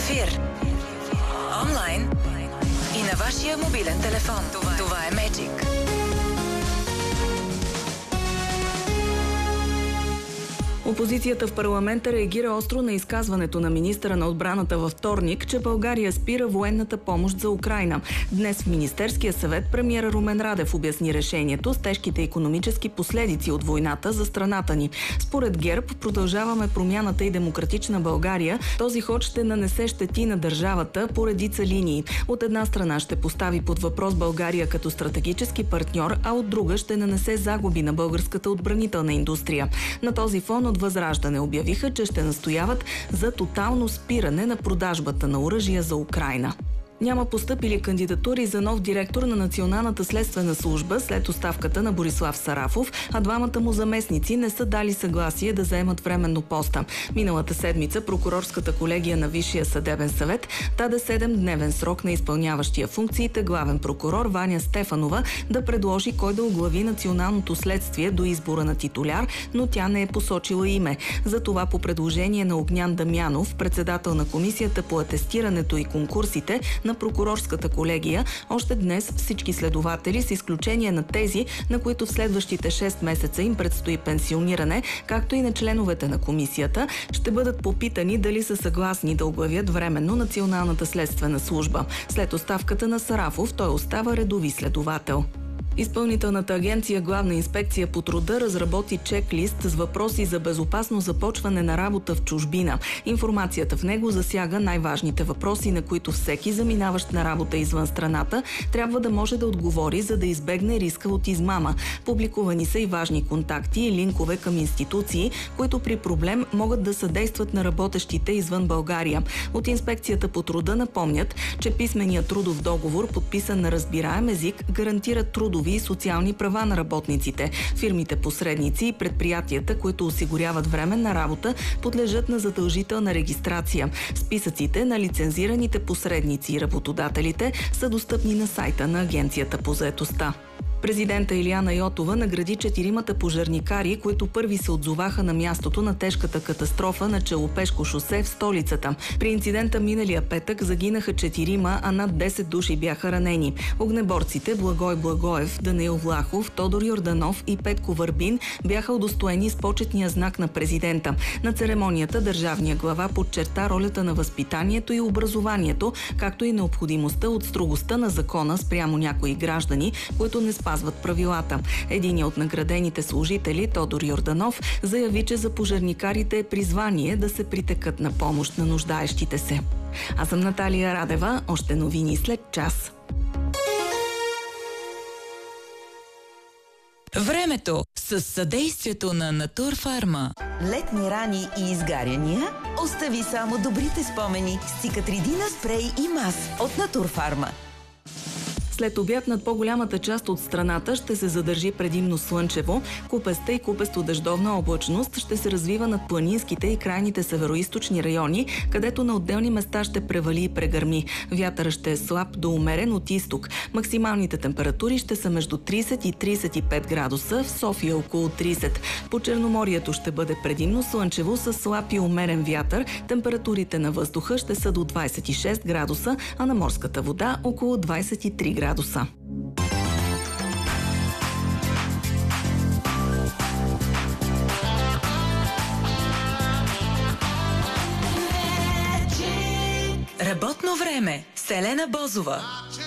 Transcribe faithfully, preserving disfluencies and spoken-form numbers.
ефир. Онлайн и на вашия мобилен телефон. Това, Това е Magic. Опозицията в парламента реагира остро на изказването на министъра на отбраната във вторник, че България спира военната помощ за Украйна. Днес в Министерския съвет премиера Румен Радев обясни решението с тежките икономически последици от войната за страната ни. Според ГЕРБ, Продължаваме промяната и Демократична България, този ход ще нанесе щети на държавата по редица линии. От една страна ще постави под въпрос България като стратегически партньор, а от друга ще нанесе загуби на българската отбранителна индустрия. На този фон от Възраждане обявиха, че ще настояват за тотално спиране на продажбата на оръжия за Украйна. Няма постъпили кандидатури за нов директор на Националната следствена служба след оставката на Борислав Сарафов, а двамата му заместници не са дали съгласие да заемат временно поста. Миналата седмица прокурорската колегия на Висшия съдебен съвет даде седемдневен срок на изпълняващия функциите главен прокурор Ваня Стефанова да предложи кой да оглави националното следствие до избора на титуляр, но тя не е посочила име. Затова по предложение на Огнян Дамянов, председател на Комисията по атестирането и конкурсите на прокурорската колегия, още днес всички следователи, с изключение на тези, на които в следващите шест месеца им предстои пенсиониране, както и на членовете на комисията, ще бъдат попитани дали са съгласни да оглавят временно Националната следствена служба. След оставката на Сарафов той остава редови следовател. Изпълнителната агенция Главна инспекция по труда разработи чек-лист с въпроси за безопасно започване на работа в чужбина. Информацията в него засяга най-важните въпроси, на които всеки заминаващ на работа извън страната трябва да може да отговори, за да избегне риска от измама. Публикувани са и важни контакти и линкове към институции, които при проблем могат да съдействат на работещите извън България. От инспекцията по труда напомнят, че писменият трудов договор, подписан на разбираем език, гарантира трудови и социални права на работниците. Фирмите посредници и предприятията, които осигуряват временна работа, подлежат на задължителна регистрация. Списъците на лицензираните посредници и работодателите са достъпни на сайта на Агенцията по заетостта. Президента Илияна Йотова награди четиримата пожарникари, които първи се отзоваха на мястото на тежката катастрофа на Челопешко шосе в столицата. При инцидента миналия петък загинаха четирима, а над десет души бяха ранени. Огнеборците Благой Благоев, Даниил Влахов, Тодор Йорданов и Петко Върбин бяха удостоени с почетния знак на президента. На церемонията държавния глава подчерта ролята на възпитанието и образованието, както и необходимостта от строгостта на закона спрямо някои граждани, които не спазват правилата. Единият от наградените служители, Тодор Йорданов, заяви, че за пожарникарите е призвание да се притекат на помощ на нуждаещите се. Аз съм Наталия Радева. Още новини след час. Времето с съдействието на Натурфарма. Летни рани и изгаряния? Остави само добрите спомени с Циcatrидина спрей и мас от Натурфарма. След обяд над по-голямата част от страната ще се задържи предимно слънчево. Купеста и купесто-дъждовна облачност ще се развива над планинските и крайните североизточни райони, където на отделни места ще превали и прегърми. Вятъра ще е слаб до умерен от изток. Максималните температури ще са между трийсет и трийсет и пет градуса, в София около трийсет. По Черноморието ще бъде предимно слънчево с слаб и умерен вятър. Температурите на въздуха ще са до двайсет и шест градуса, а на морската вода около двайсет и три градуса. градуса. Работно време с Елена Бозова.